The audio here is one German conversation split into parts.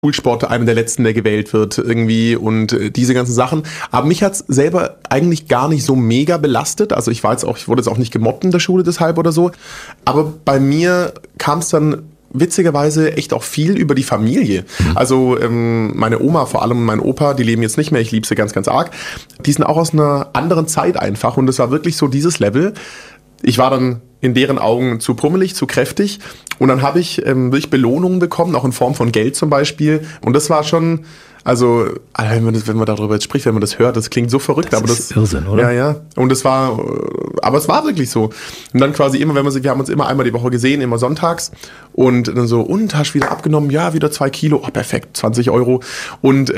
Schulsport einer der letzten, der gewählt wird irgendwie und diese ganzen Sachen. Aber mich hat's selber eigentlich gar nicht so mega belastet. Also ich wurde jetzt auch nicht gemobbt in der Schule deshalb oder so. Aber bei mir kam es dann witzigerweise echt auch viel über die Familie. Also meine Oma, vor allem mein Opa, die leben jetzt nicht mehr, ich liebe sie ganz, ganz arg. Die sind auch aus einer anderen Zeit einfach und es war wirklich so dieses Level. Ich war dann in deren Augen zu pummelig, zu kräftig und dann habe ich wirklich Belohnungen bekommen, auch in Form von Geld zum Beispiel und das war schon, also wenn man darüber jetzt spricht, wenn man das hört, das klingt so verrückt. Das ist Irrsinn, oder? Ja, und es war wirklich so. Und dann quasi immer, wir haben uns immer einmal die Woche gesehen, immer sonntags und dann so, und hast wieder abgenommen? Ja, wieder 2 Kilo, perfekt, 20 Euro und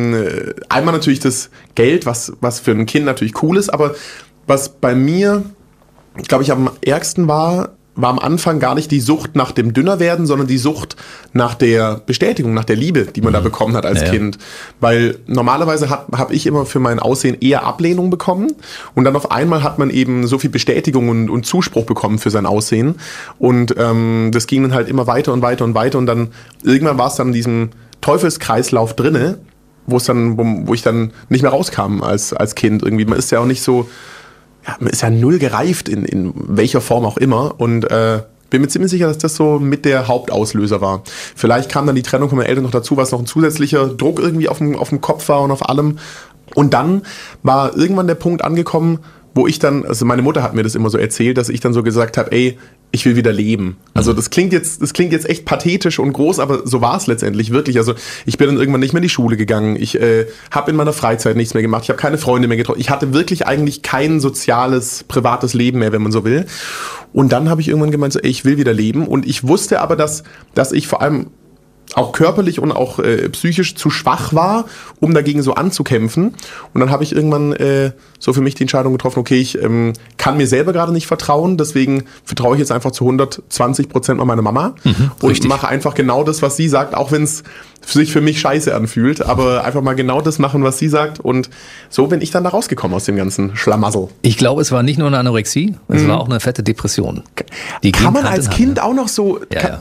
einmal natürlich das Geld, was für ein Kind natürlich cool ist, aber was bei mir, glaube ich, am ärgsten war am Anfang gar nicht die Sucht nach dem Dünnerwerden, sondern die Sucht nach der Bestätigung, nach der Liebe, die man da bekommen hat als Kind. Weil normalerweise hab ich immer für mein Aussehen eher Ablehnung bekommen und dann auf einmal hat man eben so viel Bestätigung und Zuspruch bekommen für sein Aussehen und das ging dann halt immer weiter und weiter und weiter und dann irgendwann war es dann in diesem Teufelskreislauf drinne, wo ich dann nicht mehr rauskam als Kind irgendwie. Man ist ja auch nicht so... Ja, man ist ja null gereift in welcher Form auch immer und bin mir ziemlich sicher, dass das so mit der Hauptauslöser war. Vielleicht kam dann die Trennung von meinen Eltern noch dazu, was noch ein zusätzlicher Druck irgendwie auf dem Kopf war und auf allem. Und dann war irgendwann der Punkt angekommen, wo ich dann, also meine Mutter hat mir das immer so erzählt, dass ich dann so gesagt habe, ey, ich will wieder leben. Also das klingt jetzt echt pathetisch und groß, aber so war es letztendlich wirklich. Also ich bin dann irgendwann nicht mehr in die Schule gegangen. Ich habe in meiner Freizeit nichts mehr gemacht. Ich habe keine Freunde mehr getroffen. Ich hatte wirklich eigentlich kein soziales, privates Leben mehr, wenn man so will. Und dann habe ich irgendwann gemeint, so, ey, ich will wieder leben. Und ich wusste aber, dass ich vor allem auch körperlich und auch psychisch zu schwach war, um dagegen so anzukämpfen. Und dann habe ich irgendwann so für mich die Entscheidung getroffen, okay, ich kann mir selber gerade nicht vertrauen, deswegen vertraue ich jetzt einfach zu 120% mal meiner Mama und mache einfach genau das, was sie sagt, auch wenn es sich für mich scheiße anfühlt, aber einfach mal genau das machen, was sie sagt und so bin ich dann da rausgekommen aus dem ganzen Schlamassel. Ich glaube, es war nicht nur eine Anorexie, es war auch eine fette Depression. Die kann man als Kind auch noch so... Ja.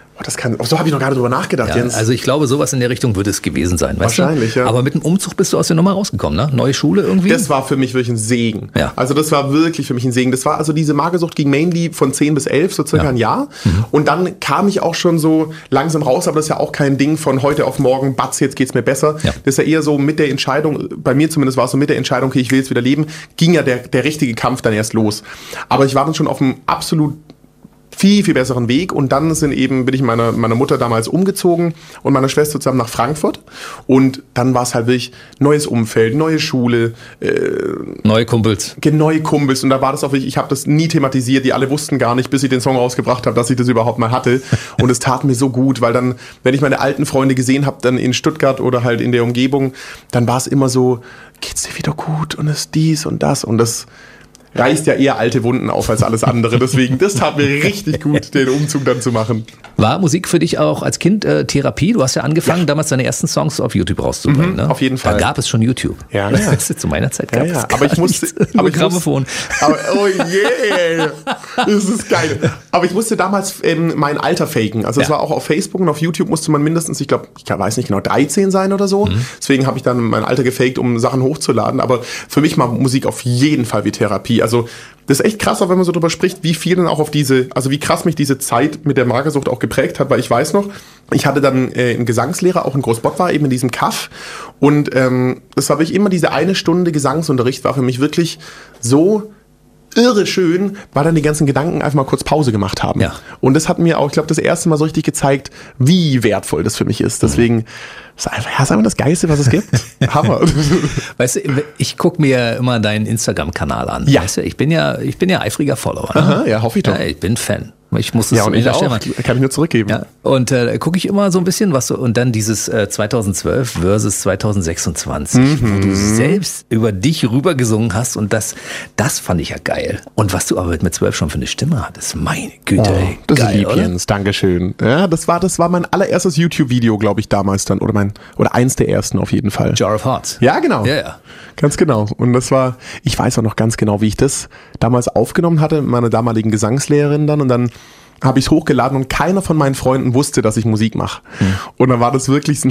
So habe ich noch gar nicht drüber nachgedacht, ja, Jens. Also ich glaube, sowas in der Richtung würde es gewesen sein. Wahrscheinlich, ja. Aber mit dem Umzug bist du aus der Nummer rausgekommen, ne? Neue Schule irgendwie? Das war für mich wirklich ein Segen. Ja. Also das war wirklich für mich ein Segen. Das war also diese Magersucht ging mainly von 10 bis 11, so circa ein Jahr. Und dann kam ich auch schon so langsam raus, aber das ist ja auch kein Ding von heute auf morgen, batz, jetzt geht's mir besser. Ja. Das ist ja eher so mit der Entscheidung, bei mir zumindest war es so mit der Entscheidung, okay, ich will jetzt wieder leben, ging ja der richtige Kampf dann erst los. Aber ich war dann schon auf einem absolut viel, viel besseren Weg und dann bin ich mit meiner Mutter damals umgezogen und meiner Schwester zusammen nach Frankfurt und dann war es halt wirklich neues Umfeld, neue Schule. Neue Kumpels. Neue Kumpels und da war das auch wirklich, ich habe das nie thematisiert, die alle wussten gar nicht, bis ich den Song rausgebracht habe, dass ich das überhaupt mal hatte und es tat mir so gut, weil dann, wenn ich meine alten Freunde gesehen habe, dann in Stuttgart oder halt in der Umgebung, dann war es immer so, geht's dir wieder gut und ist dies und das reißt ja eher alte Wunden auf als alles andere. Deswegen, das tat mir richtig gut, den Umzug dann zu machen. War Musik für dich auch als Kind Therapie? Du hast ja angefangen, damals deine ersten Songs auf YouTube rauszubringen. Ne? Auf jeden Fall. Da gab es schon YouTube. Ja. Zu meiner Zeit gab es aber ich musste Grammophon. Oh yeah, das ist geil. Aber ich musste damals mein Alter faken. Also es war auch auf Facebook und auf YouTube musste man mindestens, ich weiß nicht genau, 13 sein oder so. Deswegen habe ich dann mein Alter gefaked, um Sachen hochzuladen. Aber für mich war Musik auf jeden Fall wie Therapie. Also das ist echt krass, auch wenn man so drüber spricht, wie viel dann auch wie krass mich diese Zeit mit der Magersucht auch geprägt hat, weil ich weiß noch, ich hatte dann einen Gesangslehrer, auch in Großbottwar, eben in diesem Kaff und das war wirklich immer diese 1 Stunde Gesangsunterricht, war für mich wirklich so irre schön, weil dann die ganzen Gedanken einfach mal kurz Pause gemacht haben. Ja. Und das hat mir auch, ich glaube, das erste Mal so richtig gezeigt, wie wertvoll das für mich ist. Deswegen ist einfach das Geilste, was es gibt. Hammer. Weißt du, ich gucke mir immer deinen Instagram-Kanal an. Ja. Weißt du, ich bin ja eifriger Follower. Ne? Aha, ja, hoffe ich doch. Ja, ich bin Fan. Ich muss und ich auch. Kann ich nur zurückgeben. Ja. Und gucke ich immer so ein bisschen, und dann dieses 2012 versus 2026, wo du selbst über dich rübergesungen hast und das fand ich ja geil. Und was du aber mit 12 schon für eine Stimme hattest, meine Güte, ey. Das geil, ist lieb, Jens, Dankeschön. Ja, das war mein allererstes YouTube-Video, glaube ich, damals dann, oder eins der ersten auf jeden Fall. Jar of Hearts. Ja, genau. Ja. Ganz genau. Und ich weiß auch noch ganz genau, wie ich das damals aufgenommen hatte mit meiner damaligen Gesangslehrerin dann und dann habe ich es hochgeladen und keiner von meinen Freunden wusste, dass ich Musik mache. Und dann war das wirklich,